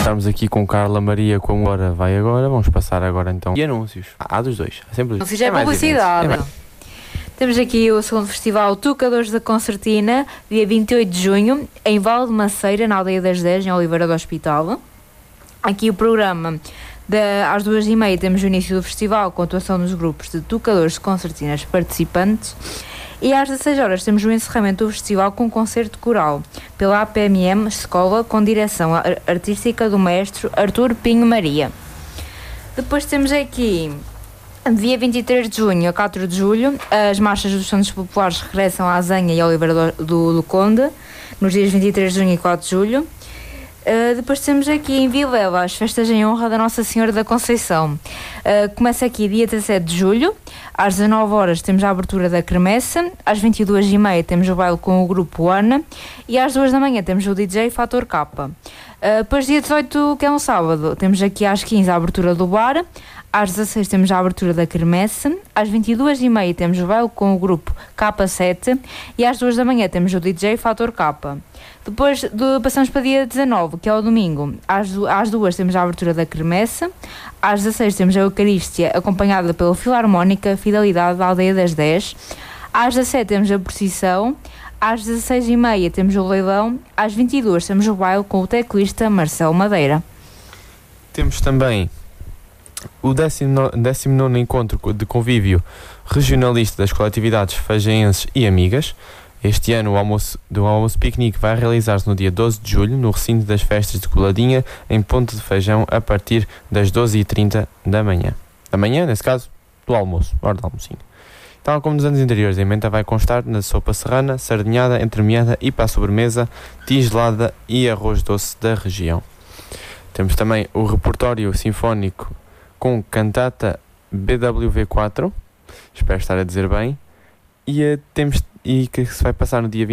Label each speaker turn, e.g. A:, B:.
A: estarmos aqui com Carla Maria com Hora Vai Agora, vamos passar agora então. E anúncios? Há dos dois. Sempre
B: Anúncios é publicidade. Temos aqui o segundo festival Tocadores da Concertina, dia 28 de junho, em Val de Maceira, na Aldeia das 10, em Oliveira do Hospital. Aqui o programa, às 2h30 temos o início do festival, com a atuação dos grupos de tocadores de concertinas participantes. E às 16 horas temos o encerramento do festival com um concerto coral, pela APMM Escola, com direção artística do maestro Artur Pinho Maria. Depois temos aqui, dia 23 de junho a 4 de julho, as marchas dos Santos Populares regressam à Azenha e Oliveira do Conde, nos dias 23 de junho e 4 de julho. Depois temos aqui em Vilela as festas em honra da Nossa Senhora da Conceição. Começa aqui dia 17 de julho, às 19 horas temos a abertura da Cremessa, às 22h30 temos o baile com o grupo Ana e às 2 da manhã temos o DJ Fator K. Depois dia 18, que é um sábado, temos aqui às 15 a abertura do bar, às 16 temos a abertura da Cremessa, às 22h30 temos o baile com o grupo K7 e às 2 da manhã temos o DJ Fator K. Depois passamos para dia 19, que é o domingo. Às 2 temos a abertura da Cremessa, às 16 temos a Eucarístia, acompanhada pela Filarmónica Fidelidade da Aldeia das 10, às 17 temos a procissão, às 16h30 temos o leilão, às 22 temos o baile com o teclista Marcelo Madeira.
A: Temos também o 19º encontro de convívio regionalista das coletividades fagenenses e amigas. Este ano o almoço piquenique vai realizar-se no dia 12 de julho, no recinto das festas de Coladinha, em Ponte de Feijão, a partir das 12h30 da manhã. Da manhã, nesse caso, do almoço, hora do almocinho. Tal como nos anos anteriores, a emenda vai constar na sopa serrana, sardinhada, entremeada e para a sobremesa, tigelada e arroz doce da região. Temos também o repertório sinfónico com cantata BWV4, espero estar a dizer bem, e que se vai passar no dia